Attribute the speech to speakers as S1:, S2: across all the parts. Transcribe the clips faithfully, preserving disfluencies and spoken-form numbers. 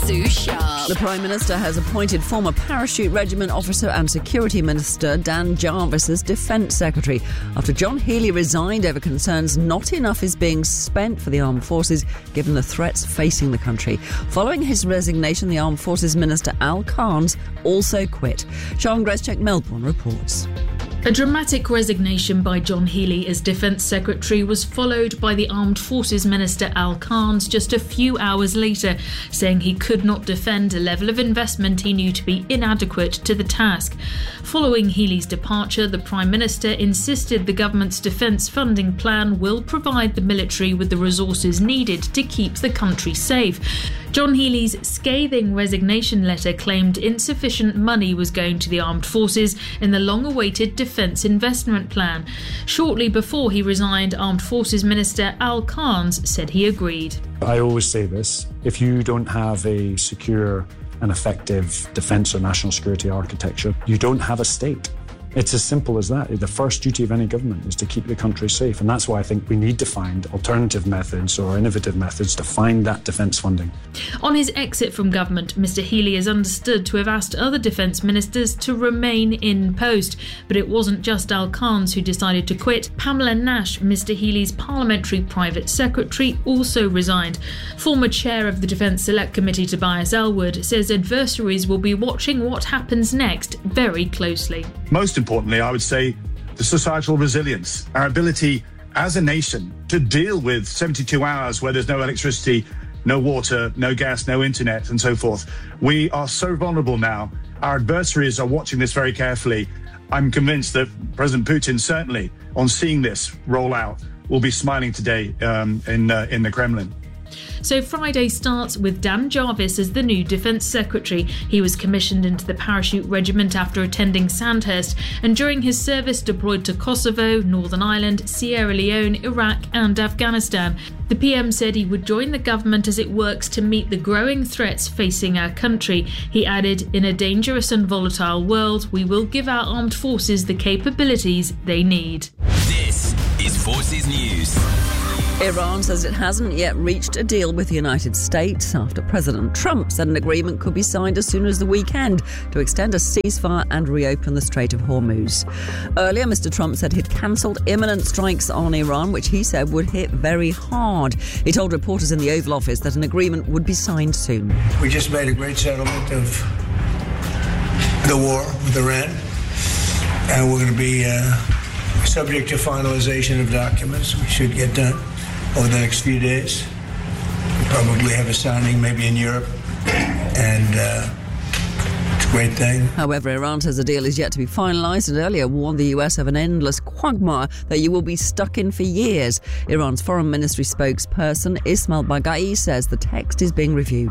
S1: Sue Sharp.
S2: The Prime Minister has appointed former Parachute Regiment officer and Security Minister Dan Jarvis as Defence Secretary after John Healey resigned over concerns not enough is being spent for the armed forces given the threats facing the country. Following his resignation, the Armed Forces Minister Al Carnes also quit. Sian Greschek, Melbourne reports.
S3: A dramatic resignation by John Healey as Defence Secretary was followed by the Armed Forces Minister Al Carnes just a few hours later, saying he could not defend a level of investment he knew to be inadequate to the task. Following Healey's departure, the Prime Minister insisted the government's defence funding plan will provide the military with the resources needed to keep the country safe. John Healey's scathing resignation letter claimed insufficient money was going to the armed forces in the long-awaited defence investment plan. Shortly before he resigned, Armed Forces Minister Al Carnes said he agreed.
S4: I always say this, if you don't have a secure and effective defence or national security architecture, you don't have a state. It's as simple as that. The first duty of any government is to keep the country safe, and that's why I think we need to find alternative methods or innovative methods to find that defence funding.
S3: On his exit from government, Mr Healey is understood to have asked other defence ministers to remain in post, but it wasn't just Al Carnes who decided to quit. Pamela Nash, Mr Healey's parliamentary private secretary, also resigned. Former chair of the Defence Select Committee, Tobias Elwood, says adversaries will be watching what happens next very closely.
S5: Most importantly, I would say the societal resilience, our ability as a nation to deal with seventy-two hours where there's no electricity, no water, no gas, no internet and so forth. We are so vulnerable now. Our adversaries are watching this very carefully. I'm convinced that President Putin, certainly on seeing this roll out, will be smiling today um, in, uh, in the Kremlin.
S3: So Friday starts with Dan Jarvis as the new Defence Secretary. He was commissioned into the Parachute Regiment after attending Sandhurst and during his service deployed to Kosovo, Northern Ireland, Sierra Leone, Iraq and Afghanistan. The P M said he would join the government as it works to meet the growing threats facing our country. He added, in a dangerous and volatile world, we will give our armed forces the capabilities they need.
S1: This is Forces News.
S2: Iran says it hasn't yet reached a deal with the United States after President Trump said an agreement could be signed as soon as the weekend to extend a ceasefire and reopen the Strait of Hormuz. Earlier, Mister Trump said he'd cancelled imminent strikes on Iran, which he said would hit very hard. He told reporters in the Oval Office that an agreement would be signed soon.
S6: We just made a great settlement of the war with Iran, and we're going to be uh, subject to finalization of documents. We should get done over the next few days. We'll probably have a signing maybe in Europe, and uh, it's a great thing.
S2: However, Iran says the deal is yet to be finalised and earlier warned the U S of an endless quagmire that you will be stuck in for years. Iran's foreign ministry spokesperson Ismail Baghai says the text is being reviewed.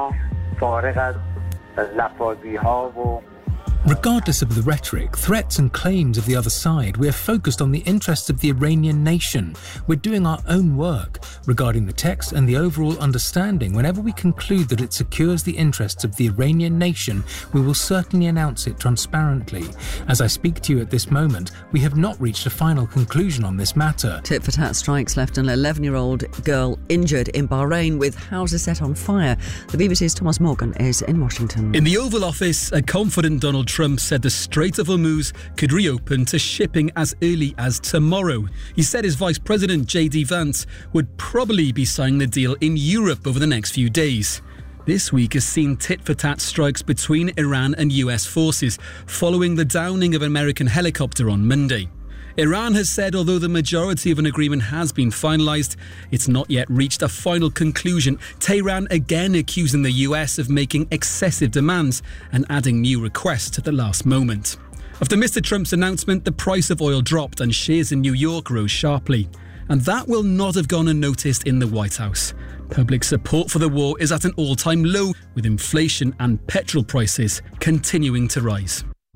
S7: Regardless of the rhetoric, threats and claims of the other side, we are focused on the interests of the Iranian nation. We're doing our own work regarding the text and the overall understanding. Whenever we conclude that it secures the interests of the Iranian nation, we will certainly announce it transparently. As I speak to you at this moment, we have not reached a final conclusion on this matter.
S2: Tit-for-tat strikes left an eleven-year-old girl injured in Bahrain with houses set on fire. The B B C's Thomas Morgan is in Washington.
S8: In the Oval Office, a confident Donald Trump said the Strait of Hormuz could reopen to shipping as early as tomorrow. He said his Vice President J D Vance would probably be signing the deal in Europe over the next few days. This week has seen tit-for-tat strikes between Iran and U S forces following the downing of an American helicopter on Monday. Iran has said although the majority of an agreement has been finalised, it's not yet reached a final conclusion. Tehran again accusing the U S of making excessive demands and adding new requests at the last moment. After Mister Trump's announcement, the price of oil dropped and shares in New York rose sharply. And that will not have gone unnoticed in the White House. Public support for the war is at an all-time low, with inflation and petrol prices continuing to rise.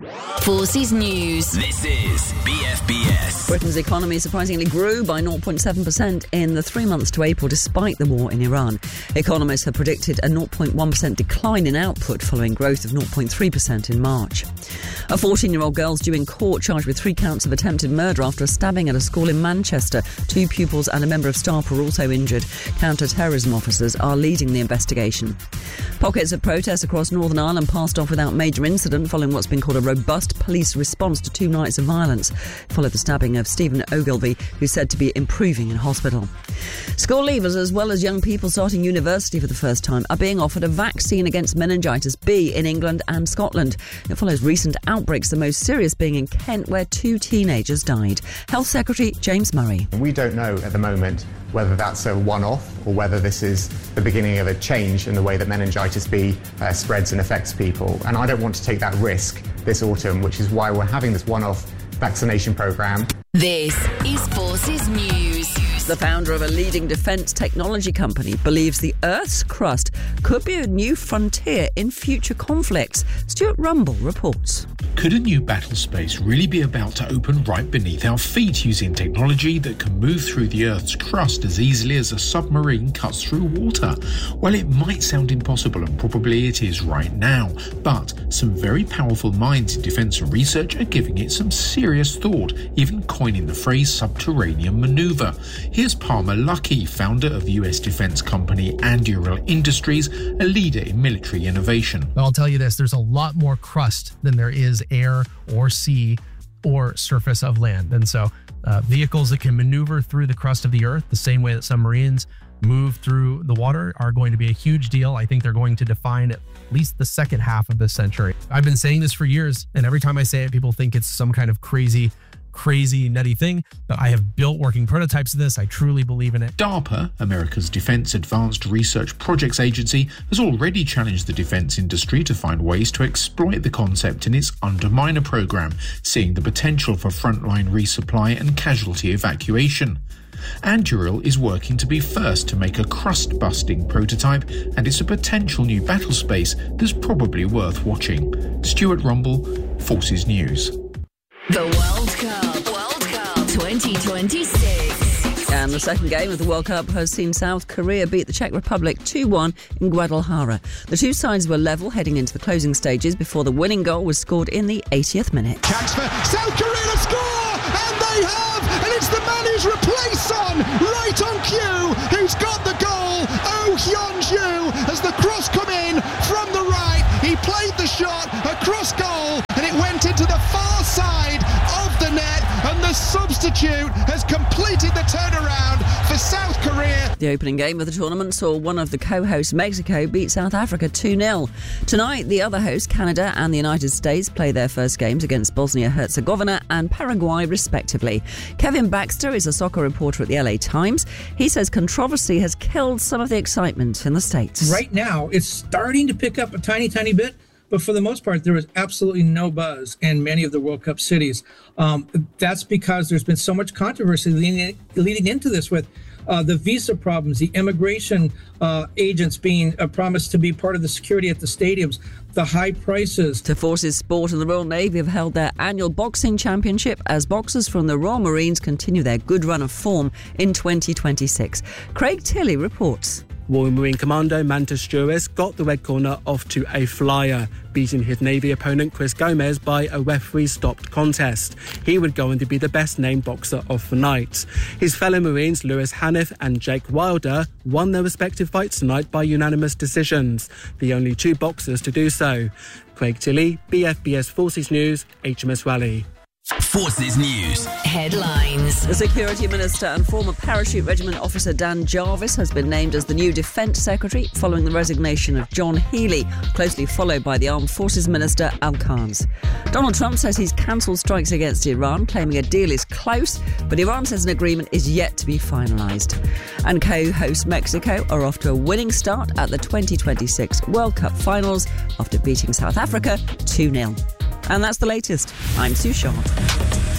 S9: Forces News.
S1: This is B F B S.
S2: Britain's economy surprisingly grew by zero point seven percent in the three months to April despite the war in Iran. Economists have predicted a zero point one percent decline in output following growth of zero point three percent in March. A fourteen-year-old girl is due in court charged with three counts of attempted murder after a stabbing at a school in Manchester. Two pupils and a member of staff were also injured. Counter-terrorism officers are leading the investigation. Pockets of protests across Northern Ireland passed off without major incident following what's been called a robust police response to two nights of violence. Followed the stabbing of Stephen Ogilvie, who's said to be improving in hospital. School leavers, as well as young people starting university for the first time, are being offered a vaccine against meningitis B in England and Scotland. It follows recent outbreaks, the most serious being in Kent, where two teenagers died. Health Secretary James Murray.
S10: We don't know at the moment whether that's a one-off or whether this is the beginning of a change in the way that meningitis B uh, spreads and affects people. And I don't want to take that risk this autumn, which is why we're having this one-off vaccination programme.
S9: This is Forces News.
S2: The founder of a leading defence technology company believes the Earth's crust could be a new frontier in future conflicts. Stuart Rumble reports.
S11: Could a new battle space really be about to open right beneath our feet using technology that can move through the Earth's crust as easily as a submarine cuts through water? Well, it might sound impossible, and probably it is right now, but some very powerful minds in defence and research are giving it some serious thought, even coining the phrase subterranean manoeuvre. Here's Palmer Luckey, founder of U S defence company Anduril Industries, a leader in military innovation.
S12: I'll tell you this, there's a lot more crust than there is air or sea or surface of land. And so uh, vehicles that can maneuver through the crust of the Earth the same way that submarines move through the water are going to be a huge deal. I think they're going to define at least the second half of this century. I've been saying this for years, and every time I say it, people think it's some kind of crazy crazy nutty thing, but I have built working prototypes of this. I truly believe in it.
S11: DARPA, America's Defense Advanced Research Projects Agency, has already challenged the defense industry to find ways to exploit the concept in its Underminer program, seeing the potential for frontline resupply and casualty evacuation. Anduril is working to be first to make a crust-busting prototype, and it's a potential new battle space that's probably worth watching. Stuart Rumble, Forces News.
S9: The World Cup. World Cup twenty twenty-six.
S2: And the second game of the World Cup has seen South Korea beat the Czech Republic two one in Guadalajara. The two sides were level heading into the closing stages before the winning goal was scored in the eightieth minute.
S13: Chance for South Korea to score! And they have! And it's the man who's replaced Son, right on cue, who's got the goal. Oh Hyun-ju, as the cross come in from the right. He played the shot across goal, and it went into the far side of the net, and the substitute has completed the turnaround for South Korea.
S2: The opening game of the tournament saw one of the co-hosts, Mexico, beat South Africa two nil. Tonight, the other hosts, Canada and the United States, play their first games against Bosnia-Herzegovina and Paraguay, respectively. Kevin Baxter is a soccer reporter at the L A Times. He says controversy has killed some of the excitement in the States.
S14: Right now, it's starting to pick up a tiny, tiny bit. But for the most part, there was absolutely no buzz in many of the World Cup cities. Um, that's because there's been so much controversy leading, leading into this with uh, the visa problems, the immigration uh, agents being uh, promised to be part of the security at the stadiums, the high prices.
S2: To Forces Sport and the Royal Navy have held their annual boxing championship as boxers from the Royal Marines continue their good run of form in twenty twenty-six. Craig Tilley reports.
S15: Royal Marine Commando Mantis Juris got the red corner off to a flyer, beating his Navy opponent Chris Gomez by a referee-stopped contest. He would go on to be the best-named boxer of the night. His fellow Marines Lewis Haniff and Jake Wilder won their respective fights tonight by unanimous decisions, the only two boxers to do so. Craig Tilley, B F B S Forces News, H M S Raleigh.
S1: Forces News.
S9: Headlines.
S2: The Security Minister and former Parachute Regiment officer Dan Jarvis has been named as the new Defence Secretary following the resignation of John Healey, closely followed by the Armed Forces Minister Al Khan's. Donald Trump says he's cancelled strikes against Iran, claiming a deal is close, but Iran says an agreement is yet to be finalised. And co-host Mexico are off to a winning start at the twenty twenty-six World Cup finals after beating South Africa two nil. And that's the latest. I'm Sue Sharp.